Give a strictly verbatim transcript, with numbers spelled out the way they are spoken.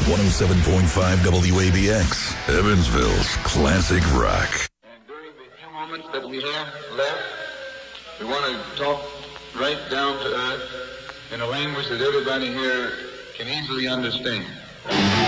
one oh seven point five W A B X, Evansville's classic rock. And during the few moments that we have left, we want to talk right down to earth in a language that everybody here can easily understand.